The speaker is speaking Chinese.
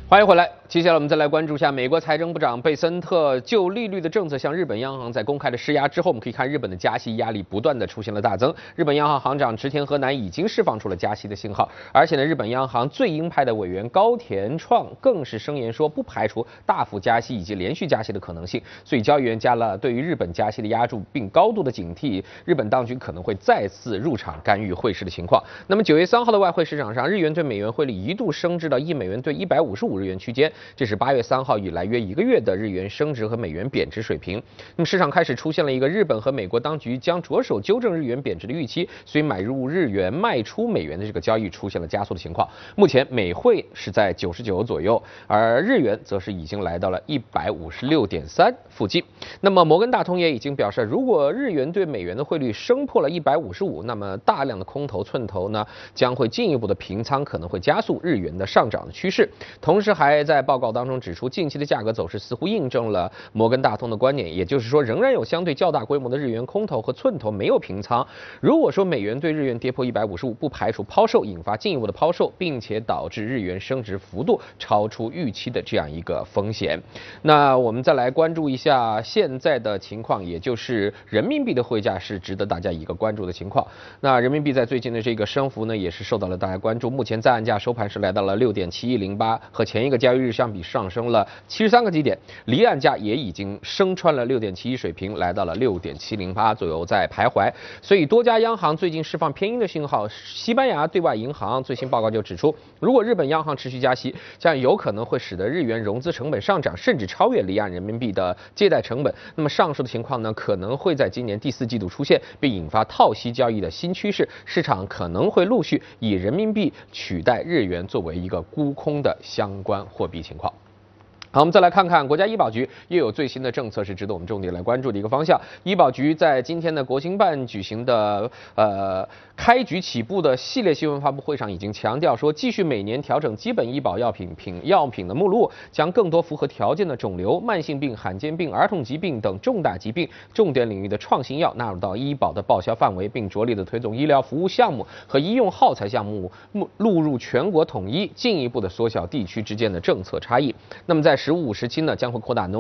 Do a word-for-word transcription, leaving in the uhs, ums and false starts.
欢迎回来。接下来我们再来关注一下美国财政部长贝森特就利率的政策向日本央行在公开的施压之后，我们可以看日本的加息压力不断的出现了大增。日本央行行长池田和男已经释放出了加息的信号，而且呢，日本央行最鹰派的委员高田创更是声言说不排除大幅加息以及连续加息的可能性。所以交易员加了对于日本加息的压注，并高度的警惕日本当局可能会再次入场干预汇市的情况。那么九月三号的外汇市场上，日元对美元汇率一度升至到一美元兑一百五十五日元区间，这是八月三号以来约一个月的日元升值和美元贬值水平。那么市场开始出现了一个日本和美国当局将着手纠正日元贬值的预期，所以买入日元卖出美元的这个交易出现了加速的情况。目前美汇是在九十九左右，而日元则是已经来到了一百五十六点三附近。那么摩根大通也已经表示，如果日元对美元的汇率升破了一百五十五，那么大量的空头寸头呢将会进一步的平仓，可能会加速日元的上涨的趋势。同时还在报告当中指出，近期的价格走势似乎印证了摩根大通的观点，也就是说，仍然有相对较大规模的日元空头和寸头没有平仓。如果说美元对日元跌破一百五十五，不排除抛售引发进一步的抛售，并且导致日元升值幅度超出预期的这样一个风险。那我们再来关注一下现在的情况，也就是人民币的汇价是值得大家一个关注的情况。那人民币在最近的这个升幅呢，也是受到了大家关注。目前在岸价收盘是来到了六点七一零八，和前一个交易日相比上升了七十三个基点，离岸价也已经升穿了六点七一水平，来到了六点七零八左右在徘徊。所以多家央行最近释放偏鹰的信号。西班牙对外银行最新报告就指出，如果日本央行持续加息，这样有可能会使得日元融资成本上涨，甚至超越离岸人民币的借贷成本。那么上述的情况呢，可能会在今年第四季度出现，并引发套息交易的新趋势，市场可能会陆续以人民币取代日元作为一个沽空的相关货币情况。好，我们再来看看国家医保局又有最新的政策，是值得我们重点来关注的一个方向。医保局在今天的国新办举行的呃开局起步的系列新闻发布会上，已经强调说，继续每年调整基本医保药品品药品的目录，将更多符合条件的肿瘤、慢性病、罕见病、儿童疾病等重大疾病重点领域的创新药纳入到医保的报销范围，并着力的推动医疗服务项目和医用耗材项目录入全国统一，进一步的缩小地区之间的政策差异。那么在十五、十七呢，将会扩大农